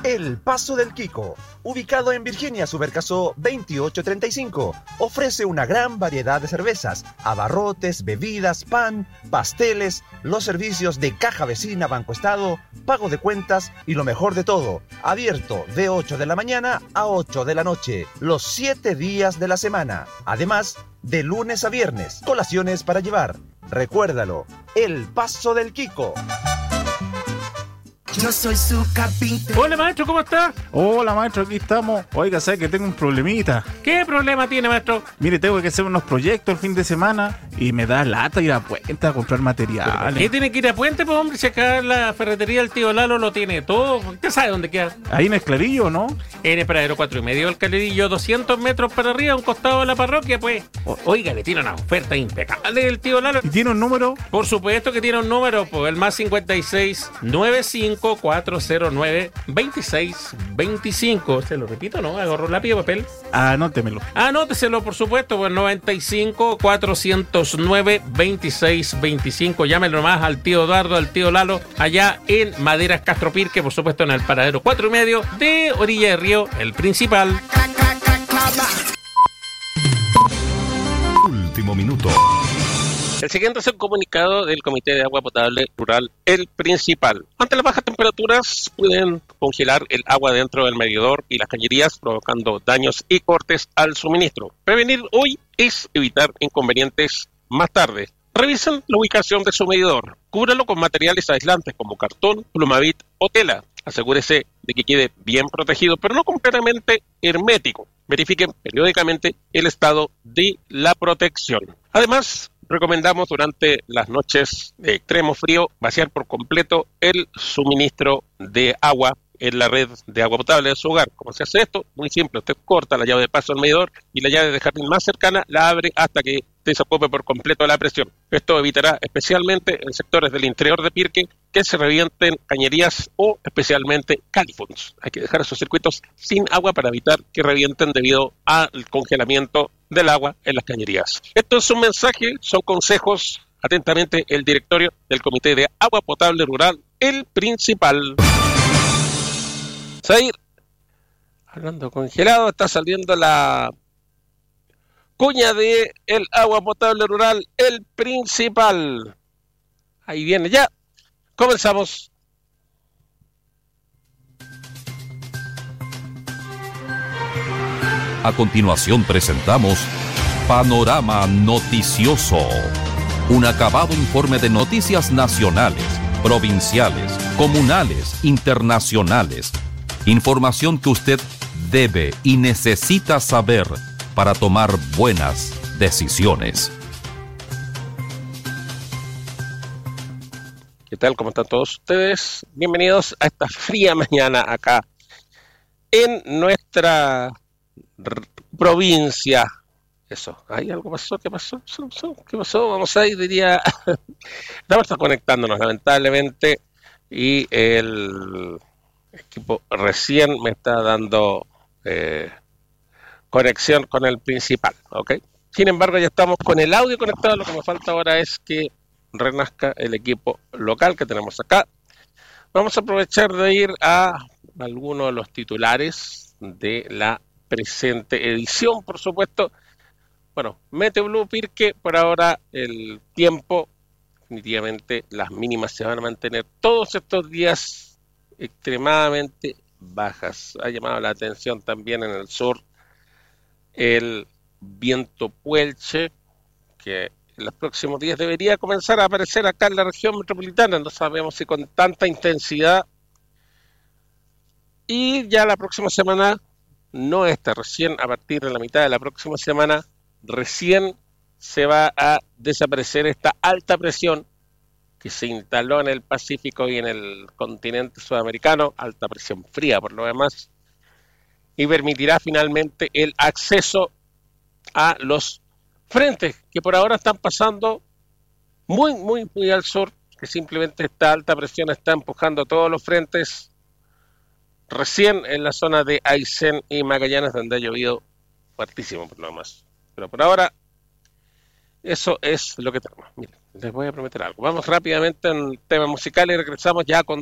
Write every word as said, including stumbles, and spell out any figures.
El Paso del Quico, ubicado en Virginia Subercasó veintiocho treinta y cinco, ofrece una gran variedad de cervezas, abarrotes, bebidas, pan, pasteles, los servicios de caja vecina Banco Estado, pago de cuentas y lo mejor de todo, abierto de ocho de la mañana a ocho de la noche, los siete días de la semana. Además, de lunes a viernes, colaciones para llevar. Recuérdalo, El Paso del Quico. Yo soy su capitán. Hola, maestro, ¿cómo está? Hola, maestro, aquí estamos. Oiga, ¿sabe que tengo un problemita? ¿Qué problema tiene, maestro? Mire, tengo que hacer unos proyectos el fin de semana y me da lata ir a Puente a comprar materiales. ¿Qué tiene que ir a Puente, pues, hombre? Si acá la ferretería del tío Lalo lo tiene todo. ¿Usted sabe dónde queda? Ahí en Esclarillo, ¿no? En el paradero cuatro y medio del Calerillo, doscientos metros para arriba, a un costado de la parroquia, pues. O- Oiga, le tiene una oferta impecable el tío Lalo. ¿Y tiene un número? Por supuesto que tiene un número, pues, el más cincuenta y seis, noventa y cinco, cuatrocientos nueve, veintiséis veinticinco. ¿Se lo repito, no? Agarro lápiz y papel. Anótemelo. Anóteselo, por supuesto, pues noventa y cinco, cuatrocientos nueve, veintiséis veinticinco. Llámenlo más al tío Eduardo, al tío Lalo, allá en Maderas Castro Pirque, por supuesto, en el paradero cuatro y medio de Orilla de Río, el principal. Último minuto. El siguiente es el comunicado del Comité de Agua Potable Rural, el principal. Ante las bajas temperaturas pueden congelar el agua dentro del medidor y las cañerías, provocando daños y cortes al suministro. Prevenir hoy es evitar inconvenientes más tarde. Revisen la ubicación de su medidor. Cúbralo con materiales aislantes como cartón, plumavit o tela. Asegúrese de que quede bien protegido, pero no completamente hermético. Verifiquen periódicamente el estado de la protección. Además, recomendamos durante las noches de extremo frío vaciar por completo el suministro de agua en la red de agua potable de su hogar. ¿Cómo se hace esto? Muy simple. Usted corta la llave de paso del medidor y la llave de jardín más cercana la abre hasta que desocupe por completo la presión. Esto evitará especialmente en sectores del interior de Pirque que se revienten cañerías o especialmente califons. Hay que dejar esos circuitos sin agua para evitar que revienten debido al congelamiento del agua en las cañerías. Esto es un mensaje, son consejos. Atentamente, el directorio del Comité de Agua Potable Rural, el principal. Sair, hablando congelado, está saliendo la cuña de el agua potable rural, el principal. Ahí viene ya. Comenzamos. A continuación presentamos Panorama Noticioso, un acabado informe de noticias nacionales, provinciales, comunales, internacionales. Información que usted debe y necesita saber para tomar buenas decisiones. ¿Qué tal? ¿Cómo están todos ustedes? Bienvenidos a esta fría mañana acá en nuestra r- provincia. Eso, ¿hay algo pasó? ¿Qué pasó? ¿Qué pasó? Vamos a ir, diría... Estamos conectándonos, lamentablemente, y el equipo recién me está dando eh, conexión con el principal, ¿ok? Sin embargo, ya estamos con el audio conectado. Lo que me falta ahora es que renazca el equipo local que tenemos acá. Vamos a aprovechar de ir a algunos de los titulares de la presente edición, por supuesto. Bueno, Meteo Blue Pirque, por ahora el tiempo, definitivamente las mínimas se van a mantener todos estos días extremadamente bajas. Ha llamado la atención también en el sur el viento puelche, que en los próximos días debería comenzar a aparecer acá en la región metropolitana. No sabemos si con tanta intensidad. Y ya la próxima semana, no esta, recién a partir de la mitad de la próxima semana, recién se va a desaparecer esta alta presión que se instaló en el Pacífico y en el continente sudamericano, alta presión fría por lo demás, y permitirá finalmente el acceso a los frentes que por ahora están pasando muy, muy, muy al sur, que simplemente esta alta presión está empujando todos los frentes recién en la zona de Aysén y Magallanes, donde ha llovido fuertísimo por lo demás. Pero por ahora, eso es lo que tenemos. Miren, les voy a prometer algo. Vamos rápidamente en tema musical y regresamos ya con